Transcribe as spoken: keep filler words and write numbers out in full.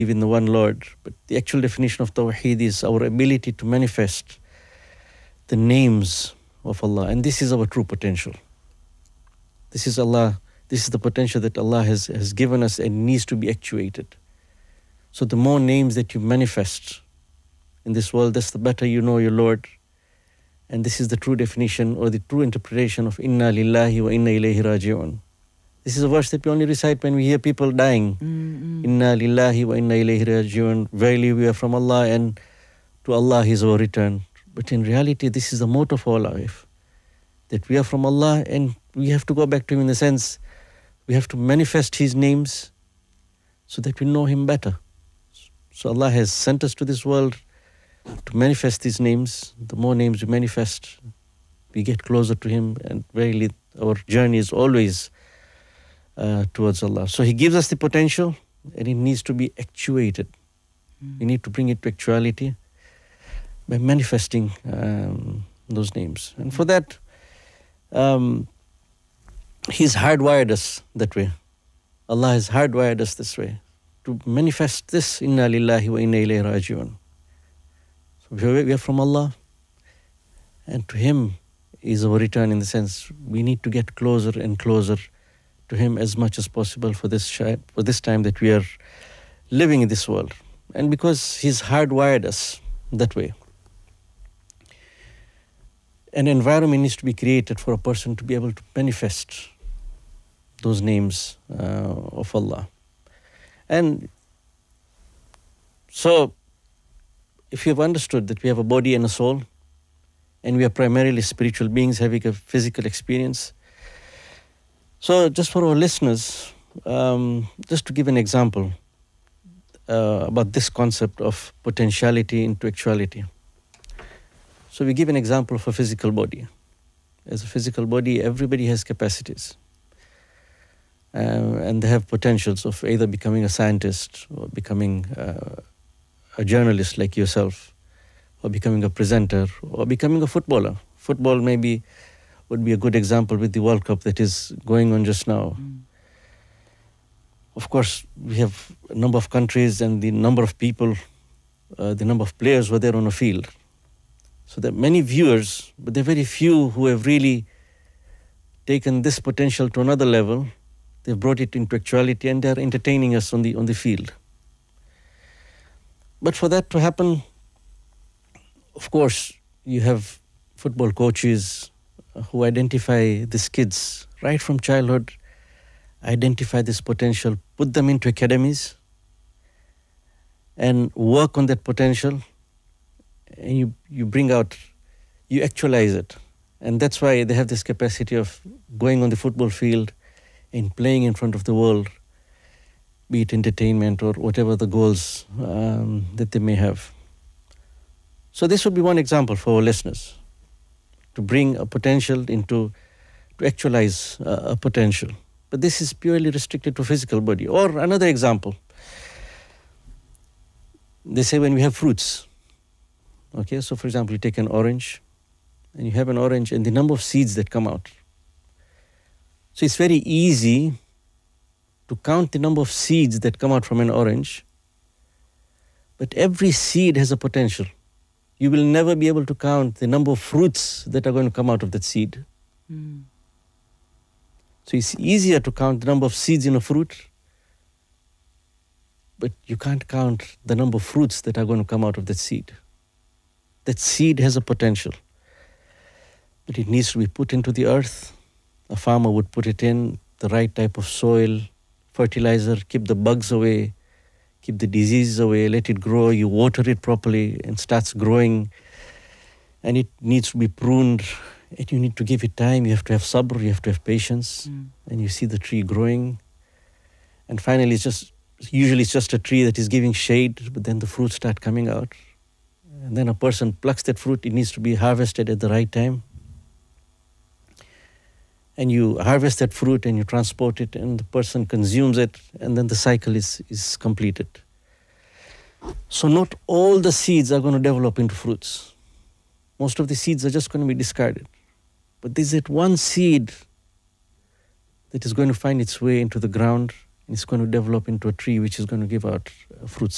in the one Lord. But the actual definition of Tawheed is our ability to manifest the names of Allah. And this is our true potential. This is Allah, this is the potential that Allah has, has given us and needs to be actuated. So the more names that you manifest in this world, that's the better you know your Lord. And this is the true definition or the true interpretation of Inna lillahi wa inna ilayhi raji'un. This is a verse that we only recite when we hear people dying. Mm-hmm. Inna lillahi wa inna ilayhi raji'un. Verily we are from Allah and to Allah is our return. But in reality, this is the motto of our life. That we are from Allah and we have to go back to Him in the sense we have to manifest His names so that we know Him better. So Allah has sent us to this world to manifest His names. The more names we manifest, we get closer to Him, and verily our journey is always uh, towards Allah. So He gives us the potential and it needs to be actuated. Mm. We need to bring it to actuality by manifesting um, those names. And for that, um, He's hardwired us that way. Allah has hardwired us this way, to manifest this, Inna lillahi wa inna ilayhi raji'un. So we are from Allah, and to Him is our return, in the sense we need to get closer and closer to Him as much as possible for this for this time that we are living in this world. And because He's hardwired us that way, an environment needs to be created for a person to be able to manifest those names uh, of Allah. And so, if you have understood that we have a body and a soul, and we are primarily spiritual beings having a physical experience, so just for our listeners, um, just to give an example uh, about this concept of potentiality into actuality. So we give an example of a physical body. As a physical body, everybody has capacities. Uh, and they have potentials of either becoming a scientist or becoming uh, a journalist like yourself, or becoming a presenter, or becoming a footballer. Football maybe would be a good example with the World Cup that is going on just now. Mm. Of course, we have a number of countries and the number of people, uh, the number of players who are there on a field. So there are many viewers, but there are very few who have really taken this potential to another level. They've brought it into actuality and they're entertaining us on the on the field. But for that to happen, of course, you have football coaches who identify these kids right from childhood, identify this potential, put them into academies, and work on that potential, and you, you bring out, you actualize it. And that's why they have this capacity of going on the football field and playing in front of the world, be it entertainment or whatever the goals um, that they may have. So this would be one example for our listeners, to bring a potential into, to actualize uh, a potential. But this is purely restricted to physical body. Or another example, they say when we have fruits, okay, so for example, you take an orange, and you have an orange and the number of seeds that come out. So it's very easy to count the number of seeds that come out from an orange, but every seed has a potential. You will never be able to count the number of fruits that are going to come out of that seed. Mm. So it's easier to count the number of seeds in a fruit, but you can't count the number of fruits that are going to come out of that seed. That seed has a potential, but it needs to be put into the earth. A farmer would put it in the right type of soil, fertilizer, keep the bugs away, keep the diseases away, let it grow, you water it properly and starts growing, and it needs to be pruned, and you need to give it time, you have to have sabr, you have to have patience, mm. and you see the tree growing, and finally it's just, usually it's just a tree that is giving shade, but then the fruits start coming out, and then a person plucks that fruit, it needs to be harvested at the right time. And you harvest that fruit and you transport it and the person consumes it, and then the cycle is, is completed. So not all the seeds are going to develop into fruits. Most of the seeds are just going to be discarded. But there's that one seed that is going to find its way into the ground, and it's going to develop into a tree which is going to give out fruits